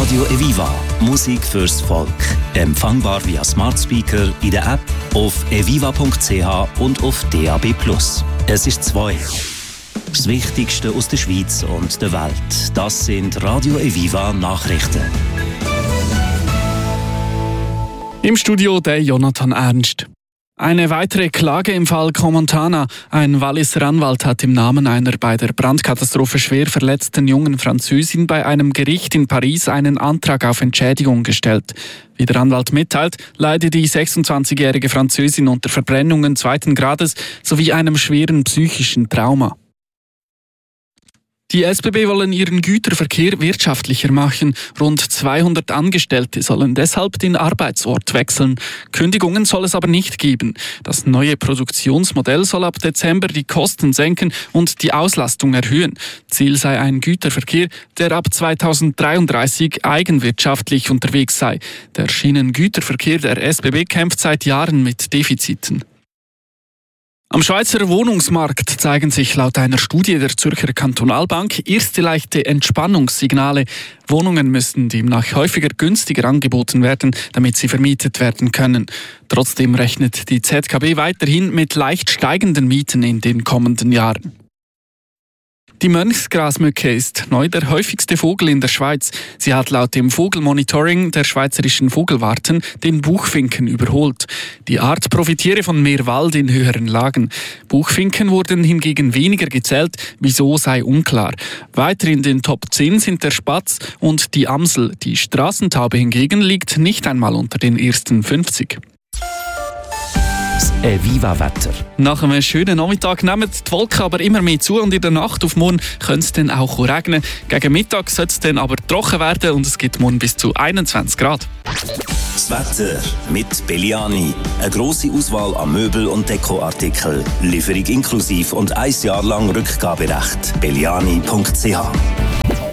Radio Eviva. Musik fürs Volk. Empfangbar via Smart Speaker, in der App, auf eviva.ch und auf DAB+. Es ist 2. Das Wichtigste aus der Schweiz und der Welt. Das sind Radio Eviva Nachrichten. Im Studio der Jonathan Ernst. Eine weitere Klage im Fall Comontana. Ein Walliser Anwalt hat im Namen einer bei der Brandkatastrophe schwer verletzten jungen Französin bei einem Gericht in Paris einen Antrag auf Entschädigung gestellt. Wie der Anwalt mitteilt, leidet die 26-jährige Französin unter Verbrennungen 2. Grades sowie einem schweren psychischen Trauma. Die SBB wollen ihren Güterverkehr wirtschaftlicher machen. Rund 200 Angestellte sollen deshalb den Arbeitsort wechseln. Kündigungen soll es aber nicht geben. Das neue Produktionsmodell soll ab Dezember die Kosten senken und die Auslastung erhöhen. Ziel sei ein Güterverkehr, der ab 2033 eigenwirtschaftlich unterwegs sei. Der Schienengüterverkehr der SBB kämpft seit Jahren mit Defiziten. Am Schweizer Wohnungsmarkt zeigen sich laut einer Studie der Zürcher Kantonalbank erste leichte Entspannungssignale. Wohnungen müssen demnach häufiger günstiger angeboten werden, damit sie vermietet werden können. Trotzdem rechnet die ZKB weiterhin mit leicht steigenden Mieten in den kommenden Jahren. Die Mönchsgrasmücke ist neu der häufigste Vogel in der Schweiz. Sie hat laut dem Vogelmonitoring der Schweizerischen Vogelwarten den Buchfinken überholt. Die Art profitiere von mehr Wald in höheren Lagen. Buchfinken wurden hingegen weniger gezählt, wieso sei unklar. Weiter in den Top 10 sind der Spatz und die Amsel. Die Straßentaube hingegen liegt nicht einmal unter den ersten 50. Eviva-Wetter. Nach einem schönen Nachmittag nehmen die Wolken aber immer mehr zu und in der Nacht auf morgen könnte es dann auch regnen. Gegen Mittag soll es dann aber trocken werden und es gibt morgen bis zu 21 Grad. Das Wetter mit Belliani. Eine grosse Auswahl an Möbel- und Dekoartikeln. Lieferung inklusiv und 1 Jahr lang Rückgaberecht. Belliani.ch